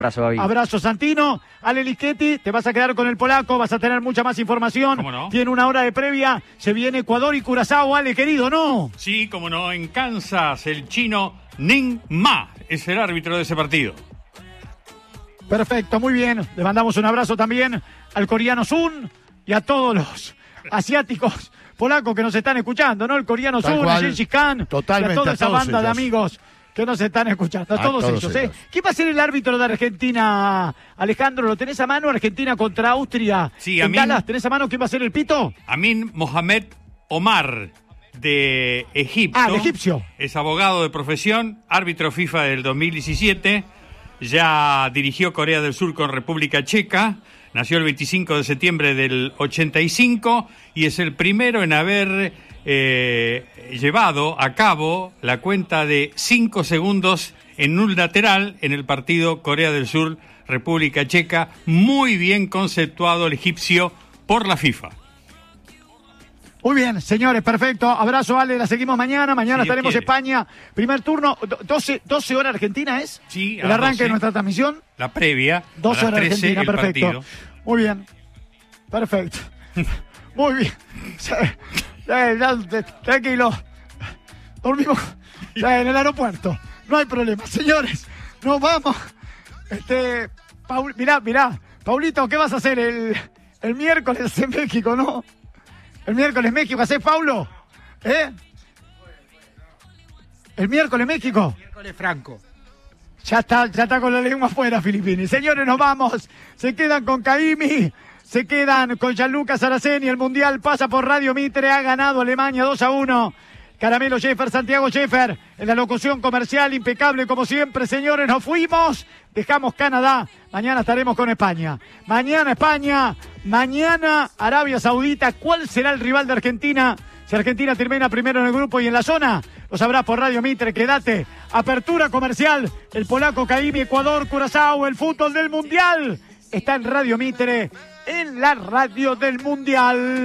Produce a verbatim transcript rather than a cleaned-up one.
Abrazo, Gaby. Abrazo, Santino. Ale Lischetti, te vas a quedar con el polaco, vas a tener mucha más información. ¿Cómo no? Tiene una hora de previa, se viene Ecuador y Curazao, Ale, querido, ¿no? Sí, como no, en Kansas, el chino Ning Ma es el árbitro de ese partido. Perfecto, muy bien. Le mandamos un abrazo también al coreano Sun y a todos los asiáticos polacos que nos están escuchando, ¿no? El coreano Tal Sun, cual. a Gengis Khan, Totalmente, y a toda a esa todos banda de ellos. amigos que nos están escuchando, a, A todos, todos ellos, ¿eh? ellos. ¿Quién va a ser el árbitro de Argentina, Alejandro? ¿Lo tenés a mano? Argentina contra Austria. Sí, en Amin. Dallas, ¿tenés a mano quién va a ser el pito? Amin Mohamed Omar, de Egipto. Ah, el egipcio. Es abogado de profesión, árbitro FIFA del dos mil diecisiete. Ya dirigió Corea del Sur con República Checa. Nació el veinticinco de septiembre del ochenta y cinco y es el primero en haber eh, llevado a cabo la cuenta de cinco segundos en un lateral en el partido Corea del Sur, República Checa. Muy bien conceptuado el egipcio por la FIFA. Muy bien, señores, perfecto. Abrazo, Ale, la seguimos mañana. Mañana Si Dios estaremos quiere. España. Primer turno, do- doce, doce horas Argentina, ¿es? Sí, a el las arranque doce. de nuestra transmisión. La previa, doce a las horas trece, Argentina, el perfecto. partido. Muy bien. Perfecto. Muy bien. Sí, ya, ya, tranquilo. Dormimos ya, en el aeropuerto. No hay problema. Señores, nos vamos. Este, Paul, mirá, mirá. Paulito, ¿qué vas a hacer el, el miércoles en México, no? El miércoles México, ¿hacés, Paulo? ¿Eh? ¿El miércoles México? Miércoles Franco. Ya está, ya está con la lengua afuera, Filippini. Señores, nos vamos. Se quedan con Caimi, se quedan con Gianluca Saraceni. El Mundial pasa por Radio Mitre. Ha ganado Alemania dos a uno. Caramelo Sheffer, Santiago Sheffer. En la locución comercial, impecable como siempre. Señores, nos fuimos. Dejamos Canadá. Mañana estaremos con España. Mañana España. Mañana Arabia Saudita. ¿Cuál será el rival de Argentina? Si Argentina termina primero en el grupo y en la zona, lo sabrás por Radio Mitre. Quédate. Apertura comercial. El polaco Caimi, Ecuador, Curazao. El fútbol del Mundial está en Radio Mitre, en la radio del Mundial.